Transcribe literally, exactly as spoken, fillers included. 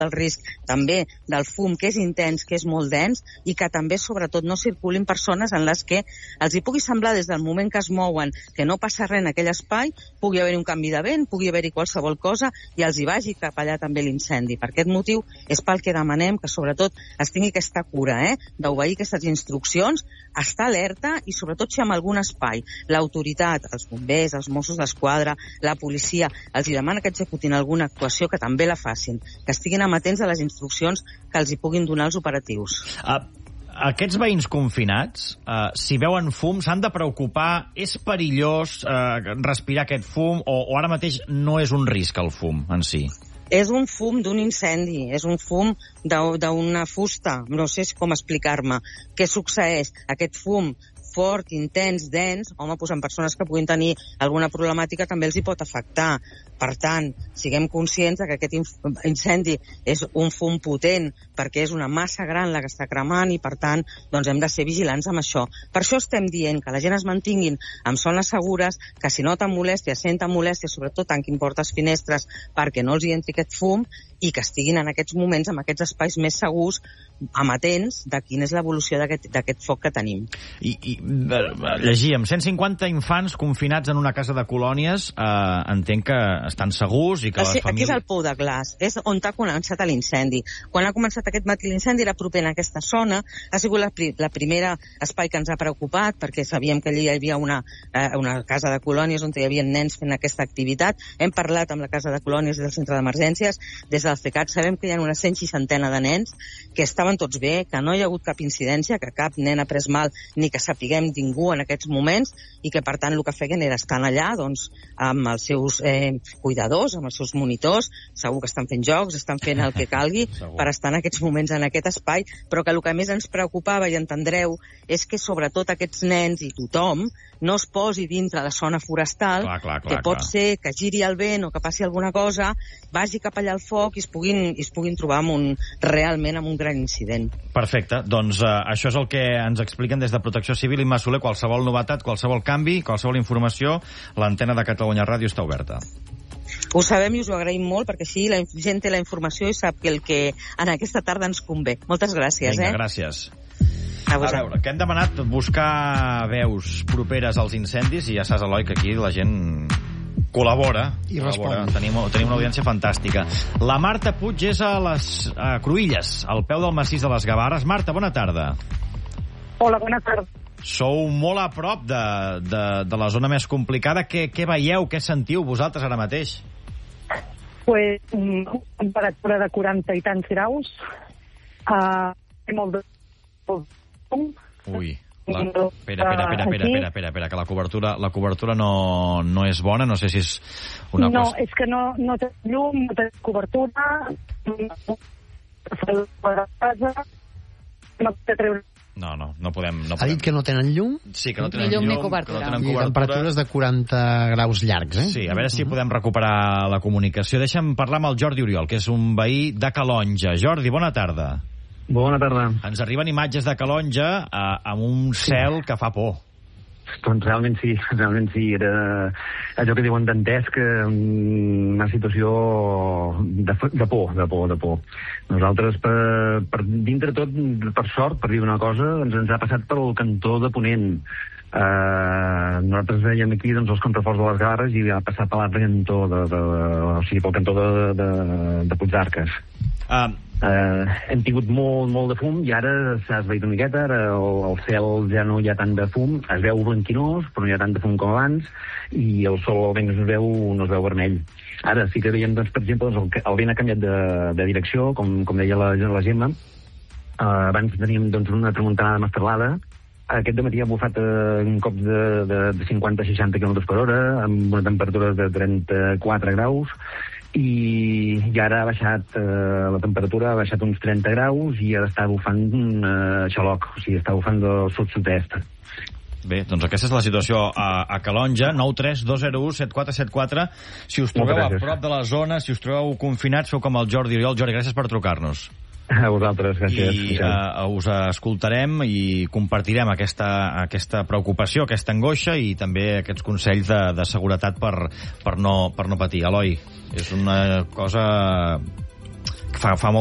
el risc també del fum, que és intens, que és molt dens, i que també, sobretot, no circulin persones en les que els hi pugui semblar des del moment que es mouen que no passa res en aquell espai, pugui haver-hi un canvi de vent, pugui haver-hi qualsevol cosa, i els hi vagi cap allà també l'incendi. Per aquest motiu és pel que demanem que, sobretot, es tingui aquesta cura, eh, d'obeir aquestes instruccions, estar alerta i, sobretot, si en algun espai l'autoritat, els bombers, els Mossos d'Esquadra, la policia, els hi demana que executin alguna actuació, que també la facin, que estiguin amatents a les instruccions que els hi puguin donar els operatius. Uh, aquests veïns confinats, uh, si veuen fum, s'han de preocupar? És perillós uh, respirar aquest fum o, o ara mateix no és un risc el fum en si? És un fum d'un incendi, és un fum d'una fusta, no sé com explicar-me. Què succeeix? Aquest fum fort, intens, dens, home, doncs en persones que puguin tenir alguna problemàtica també els hi pot afectar. Per tant, siguem conscients que aquest incendi és un fum potent perquè és una massa gran la que està cremant i, per tant, doncs hem de ser vigilants amb això. Per això estem dient que la gent es mantinguin en zones segures, que si noten molèstia, senten molèstia, sobretot tanquin portes, finestres, perquè no els hi entri aquest fum, i que estiguin en aquests moments, en aquests espais més segurs, amatents de quina és l'evolució d'aquest foc que tenim. I, i llegíem, cent cinquanta infants confinats en una casa de colònies, eh, entenc que estan segurs i que les famílies... Aquí és el pou de glaç, és on ha començat l'incendi. Quan ha començat aquest matí l'incendi era proper en aquesta zona, ha sigut la, pri la primera espai que ens ha preocupat, perquè sabíem que allí hi havia una, eh, una casa de colònies on hi havia nens fent aquesta activitat. Hem parlat amb la casa de colònies del centre d'emergències, des del C E C A T sabem que hi ha una cent seixantena de nens que estaven tots bé, que no hi ha hagut cap incidència, que cap nen ha pres mal ni que sapiguem ningú en aquests moments, i que per tant el que feien era estar allà doncs, amb els seus eh, cuidadors, amb els seus monitors, segur que estan fent jocs, estan fent el que calgui per estar en aquests moments en aquest espai, però que el que més ens preocupava, i entendreu, és que sobretot aquests nens i tothom no es posi dintre de zona forestal, clar, clar, clar, que pot clar. ser que giri el vent o que passi alguna cosa, vagi cap allà al foc i es puguin, i es puguin trobar amb un, realment amb un gran incident. Perfecte, doncs uh, això és el que ens expliquen des de Protecció Civil. Imma Soler, qualsevol novetat, qualsevol canvi, qualsevol informació, l'antena de Catalunya Ràdio està oberta. Ho sabem i us ho agraïm molt, perquè així la gent té la informació i sap el que en aquesta tarda ens convé. Moltes gràcies. Vinga, eh? gràcies. A, a veure, que hem demanat buscar veus properes als incendis i ja saps, Eloi, que aquí la gent col·labora. I col·labora. respon. Tenim, tenim una audiència fantàstica. La Marta Puig és a les a Cruïlles, al peu del massís de les Gavarres. Marta, bona tarda. Hola, bona tarda. Sou molt a prop de, de, de la zona més complicada. Què, què veieu, què sentiu vosaltres ara mateix? Pues, una temperatura de quaranta i tants graus, uh, molt de... Ui, la... espera, espera, espera, espera, espera, espera, espera, que la cobertura, la cobertura no, no és bona, no sé si és una no, cosa... és que no, no té llum, no té cobertura, no té treure... No, no, no podem... No Ha dit que no tenen llum? Sí, que no tenen ni llum, llum, ni cobertura. que no tenen I cobertura. temperatures de quaranta graus llargs, eh? Sí, a veure si podem recuperar la comunicació. Deixa'm parlar amb el Jordi Oriol, que és un veí de Calonja. Jordi, bona tarda. Bona tarda. Ens arriben imatges de Calonja eh, amb un cel que fa por. Doncs realment sí, realment sí. Era allò que diuen dantesc, una situació de, de por, de por, de por. Nosaltres, per, per dintre tot, per sort, per dir una cosa, ens, ens ha passat pel cantó de Ponent. Uh, nosaltres veiem aquí doncs, els contraforts de les Gavarres i ha passat per l'altre cantó, de, de, o sigui, pel cantó de, de, de Puigdarques. Uh, Uh, hem tingut molt, molt de fum i ara s'ha esvaït una miqueta, ara el, el cel ja no hi ha tant de fum, es veu blanquinós però no hi ha tant de fum com abans i el sol almenys no es veu, no es veu vermell. Ara sí que veiem, doncs, per exemple, doncs, el, el vent ha canviat de, de direcció, com, com deia la, la Gemma. Uh, abans teníem doncs, una tramuntanada mestralada. Aquest dematí ha bufat uh, un cop de, de, de cinquanta a seixanta quilòmetres per hora amb una temperatura de trenta-quatre graus. I, i ara ha baixat eh, la temperatura, ha baixat uns trenta graus i ara està bufant un eh, xaloc, o sigui, està bufant del sud-sud-est. Bé, doncs aquesta és la situació a, a Calonja. Nou tres dos zero u set quatre set quatre. Si us trobeu a prop de la zona, si us trobeu confinats, feu com el Jordi Oriol. Jordi, gràcies per trucar-nos. A vosaltres, gràcies. I uh, us escoltarem i compartirem aquesta, aquesta preocupació, aquesta angoixa i també aquests consells de, de seguretat per, per, no, per no patir. Eloi, és una cosa fa, fa molt